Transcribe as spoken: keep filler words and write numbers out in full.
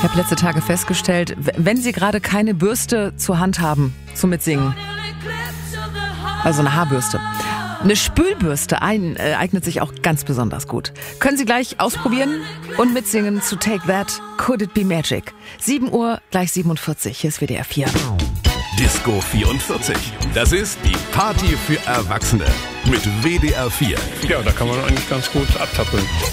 Ich habe letzte Tage festgestellt, wenn Sie gerade keine Bürste zur Hand haben zum Mitsingen, also eine Haarbürste, eine Spülbürste ein, äh, eignet sich auch ganz besonders gut. Können Sie gleich ausprobieren und mitsingen zu Take That, Could It Be Magic. sieben Uhr, gleich siebenundvierzig, hier ist W D R vier. Disco vierundvierzig. Das ist die Party für Erwachsene mit W D R vier. Ja, da kann man eigentlich ganz gut abtappeln.